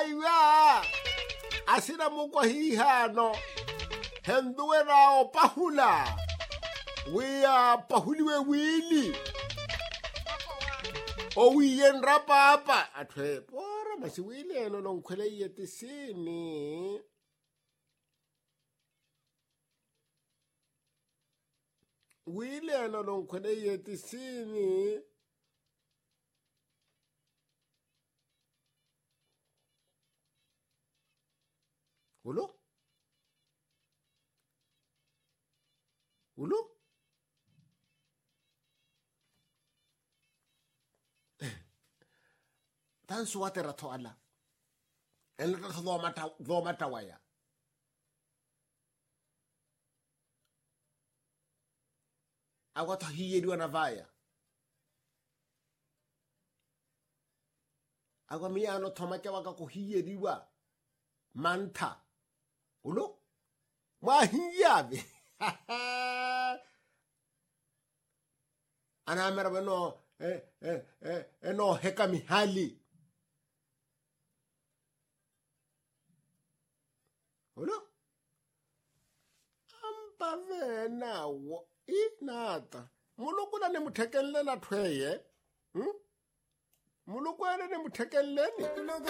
Aiwa, asina mukwa hihano. Henduwe rao pahula. Wea pahuliwe wili. O wiyen rapapa. Atwe, pora masi wili eno nonkwele yetisini. Wili eno nonkwele yetisini. Ulo? Ulo? Tan suwate rato ala. En rato do mata waya. Agora hiye diwa na vaya. Agora mi ano tomacha waka ko hiye diwa. Manta. Ulo? Ma hiyabe. Ana mera beno no heka mihali. Ulo? Ampa vena wo inata. Muluku na ne muthekellela thweye. Muluku ene ne muthekeleleni.